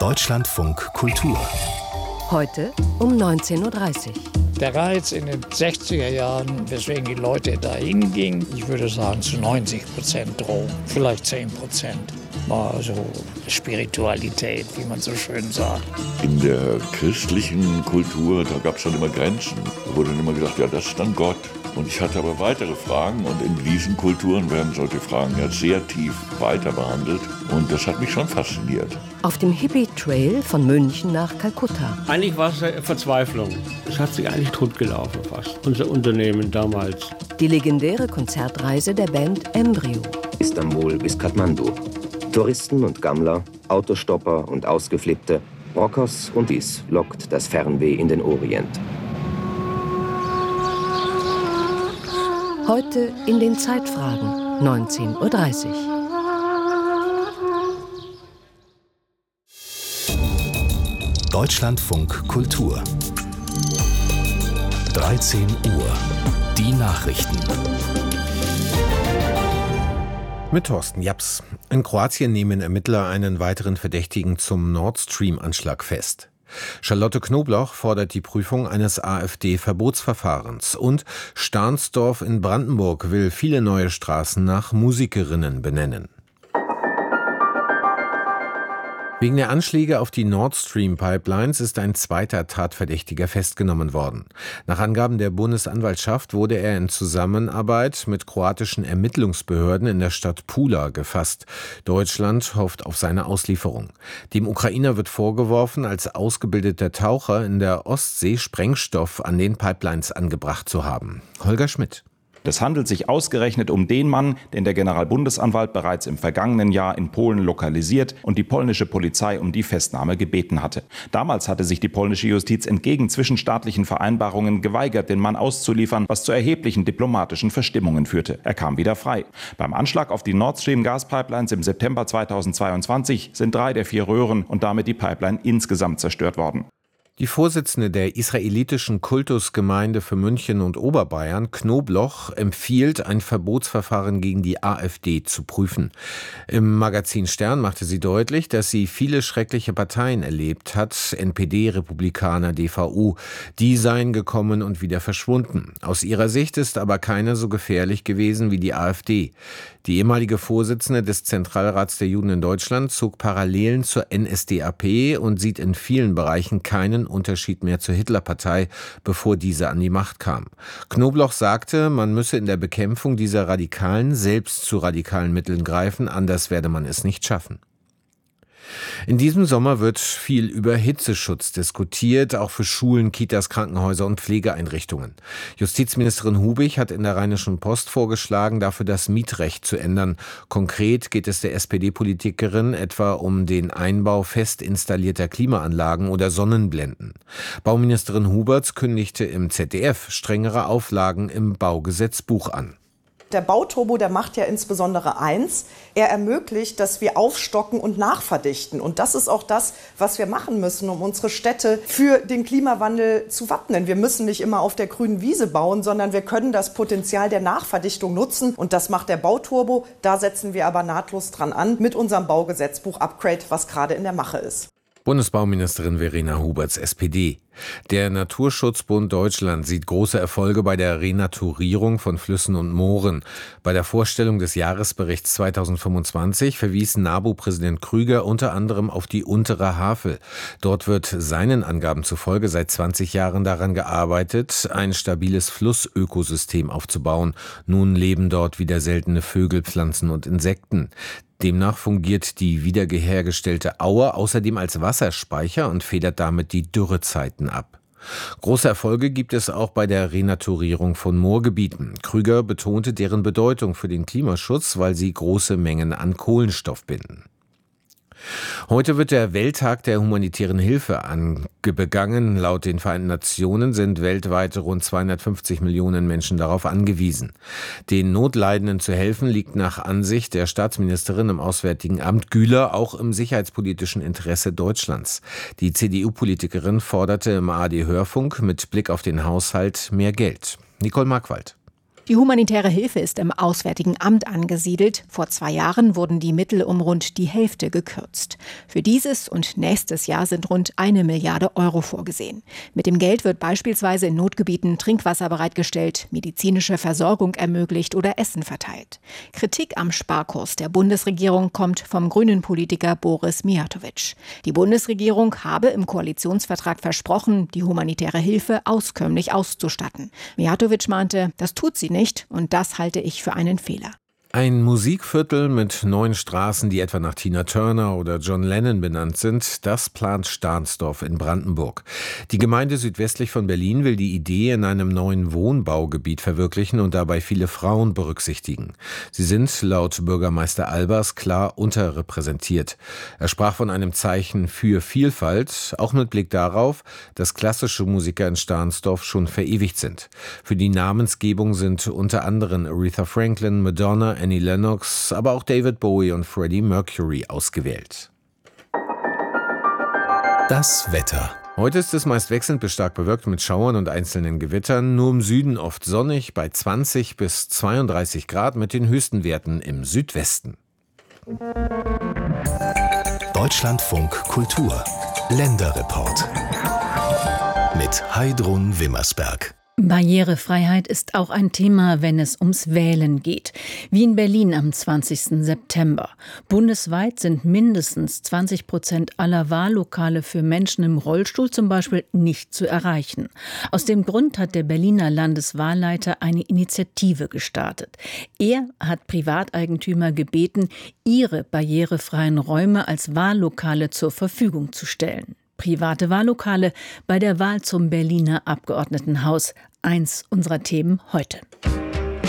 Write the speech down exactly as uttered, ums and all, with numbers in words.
Deutschlandfunk Kultur. Heute um neunzehn Uhr dreißig. Der Reiz in den sechziger Jahren, weswegen die Leute dahin gingen, ich würde sagen zu neunzig Prozent Drogen, vielleicht zehn Prozent. War so Spiritualität, wie man so schön sagt. In der christlichen Kultur, da gab es schon immer Grenzen. Da wurde dann immer gesagt, ja, das ist dann Gott. Und ich hatte aber weitere Fragen und in diesen Kulturen werden solche Fragen ja sehr tief weiter behandelt. Und das hat mich schon fasziniert. Auf dem Hippie-Trail von München nach Kalkutta. Eigentlich war es Verzweiflung. Es hat sich eigentlich totgelaufen fast, unser Unternehmen damals. Die legendäre Konzertreise der Band Embryo. Istanbul bis Kathmandu. Touristen und Gammler, Autostopper und Ausgeflippte, Rockers und dies lockt das Fernweh in den Orient. Heute in den Zeitfragen, neunzehn Uhr dreißig. Deutschlandfunk Kultur. dreizehn Uhr. Die Nachrichten. Mit Thorsten Japs. In Kroatien nehmen Ermittler einen weiteren Verdächtigen zum Nord Stream-Anschlag fest. Charlotte Knobloch fordert die Prüfung eines AfD-Verbotsverfahrens und Stahnsdorf in Brandenburg will viele neue Straßen nach Musikerinnen benennen. Wegen der Anschläge auf die Nord Stream-Pipelines ist ein zweiter Tatverdächtiger festgenommen worden. Nach Angaben der Bundesanwaltschaft wurde er in Zusammenarbeit mit kroatischen Ermittlungsbehörden in der Stadt Pula gefasst. Deutschland hofft auf seine Auslieferung. Dem Ukrainer wird vorgeworfen, als ausgebildeter Taucher in der Ostsee Sprengstoff an den Pipelines angebracht zu haben. Holger Schmidt. Es handelt sich ausgerechnet um den Mann, den der Generalbundesanwalt bereits im vergangenen Jahr in Polen lokalisiert und die polnische Polizei um die Festnahme gebeten hatte. Damals hatte sich die polnische Justiz entgegen zwischenstaatlichen Vereinbarungen geweigert, den Mann auszuliefern, was zu erheblichen diplomatischen Verstimmungen führte. Er kam wieder frei. Beim Anschlag auf die Nord Stream Gaspipelines im September zweitausendzweiundzwanzig sind drei der vier Röhren und damit die Pipeline insgesamt zerstört worden. Die Vorsitzende der israelitischen Kultusgemeinde für München und Oberbayern, Knobloch, empfiehlt, ein Verbotsverfahren gegen die AfD zu prüfen. Im Magazin Stern machte sie deutlich, dass sie viele schreckliche Parteien erlebt hat, N P D, Republikaner, D V U. Die seien gekommen und wieder verschwunden. Aus ihrer Sicht ist aber keine so gefährlich gewesen wie die AfD. Die ehemalige Vorsitzende des Zentralrats der Juden in Deutschland zog Parallelen zur N S D A P und sieht in vielen Bereichen keinen Unterschied mehr zur Hitlerpartei, bevor diese an die Macht kam. Knobloch sagte, man müsse in der Bekämpfung dieser Radikalen selbst zu radikalen Mitteln greifen, anders werde man es nicht schaffen. In diesem Sommer wird viel über Hitzeschutz diskutiert, auch für Schulen, Kitas, Krankenhäuser und Pflegeeinrichtungen. Justizministerin Hubig hat in der Rheinischen Post vorgeschlagen, dafür das Mietrecht zu ändern. Konkret geht es der S P D-Politikerin etwa um den Einbau fest installierter Klimaanlagen oder Sonnenblenden. Bauministerin Huberts kündigte im Z D F strengere Auflagen im Baugesetzbuch an. Der Bauturbo, der macht ja insbesondere eins, er ermöglicht, dass wir aufstocken und nachverdichten. Und das ist auch das, was wir machen müssen, um unsere Städte für den Klimawandel zu wappnen. Wir müssen nicht immer auf der grünen Wiese bauen, sondern wir können das Potenzial der Nachverdichtung nutzen. Und das macht der Bauturbo. Da setzen wir aber nahtlos dran an mit unserem Baugesetzbuch-Upgrade, was gerade in der Mache ist. Bundesbauministerin Verena Huberts, S P D. Der Naturschutzbund Deutschland sieht große Erfolge bei der Renaturierung von Flüssen und Mooren. Bei der Vorstellung des Jahresberichts zweitausendfünfundzwanzig verwies NABU-Präsident Krüger unter anderem auf die Untere Havel. Dort wird seinen Angaben zufolge seit zwanzig Jahren daran gearbeitet, ein stabiles Flussökosystem aufzubauen. Nun leben dort wieder seltene Vögel, Pflanzen und Insekten. Demnach fungiert die wiederhergestellte Aue außerdem als Wasserspeicher und federt damit die Dürrezeiten ab. Große Erfolge gibt es auch bei der Renaturierung von Moorgebieten. Krüger betonte deren Bedeutung für den Klimaschutz, weil sie große Mengen an Kohlenstoff binden. Heute wird der Welttag der humanitären Hilfe begangen. Laut den Vereinten Nationen sind weltweit rund zweihundertfünfzig Millionen Menschen darauf angewiesen. Den Notleidenden zu helfen liegt nach Ansicht der Staatsministerin im Auswärtigen Amt Güler auch im sicherheitspolitischen Interesse Deutschlands. Die C D U-Politikerin forderte im A R D-Hörfunk mit Blick auf den Haushalt mehr Geld. Nicole Markwald. Die humanitäre Hilfe ist im Auswärtigen Amt angesiedelt. Vor zwei Jahren wurden die Mittel um rund die Hälfte gekürzt. Für dieses und nächstes Jahr sind rund eine Milliarde Euro vorgesehen. Mit dem Geld wird beispielsweise in Notgebieten Trinkwasser bereitgestellt, medizinische Versorgung ermöglicht oder Essen verteilt. Kritik am Sparkurs der Bundesregierung kommt vom grünen Politiker Boris Mijatovic. Die Bundesregierung habe im Koalitionsvertrag versprochen, die humanitäre Hilfe auskömmlich auszustatten. Mijatovic meinte, das tut sie nicht und das halte ich für einen Fehler. Ein Musikviertel mit neun Straßen, die etwa nach Tina Turner oder John Lennon benannt sind, das plant Stahnsdorf in Brandenburg. Die Gemeinde südwestlich von Berlin will die Idee in einem neuen Wohnbaugebiet verwirklichen und dabei viele Frauen berücksichtigen. Sie sind laut Bürgermeister Albers klar unterrepräsentiert. Er sprach von einem Zeichen für Vielfalt, auch mit Blick darauf, dass klassische Musiker in Stahnsdorf schon verewigt sind. Für die Namensgebung sind unter anderem Aretha Franklin, Madonna, Annie Lennox, aber auch David Bowie und Freddie Mercury ausgewählt. Das Wetter. Heute ist es meist wechselnd bis stark bewölkt mit Schauern und einzelnen Gewittern. Nur im Süden oft sonnig bei zwanzig bis zweiunddreißig Grad mit den höchsten Werten im Südwesten. Deutschlandfunk Kultur. Länderreport. Mit Heidrun Wimmersberg. Barrierefreiheit ist auch ein Thema, wenn es ums Wählen geht. Wie in Berlin am zwanzigsten September. Bundesweit sind mindestens zwanzig Prozent aller Wahllokale für Menschen im Rollstuhl zum Beispiel nicht zu erreichen. Aus dem Grund hat der Berliner Landeswahlleiter eine Initiative gestartet. Er hat Privateigentümer gebeten, ihre barrierefreien Räume als Wahllokale zur Verfügung zu stellen. Private Wahllokale bei der Wahl zum Berliner Abgeordnetenhaus. Eins unserer Themen heute.